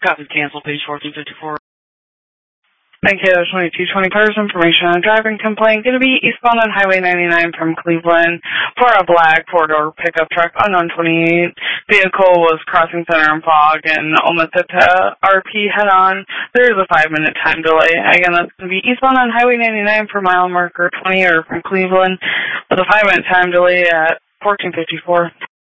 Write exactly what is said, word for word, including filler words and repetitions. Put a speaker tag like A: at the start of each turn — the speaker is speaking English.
A: Copy cancel, page fourteen fifty-four.
B: Thank you. twenty-two twenty cars information on a driving complaint. Going to be eastbound on Highway ninety-nine from Cleveland for a black four-door pickup truck on one twenty-eight. Vehicle was crossing center and fog and omitted to R P head-on. There is a five-minute time delay. Again, that's going to be eastbound on Highway ninety-nine for mile marker twenty or from Cleveland with a five-minute time delay at fourteen fifty-four.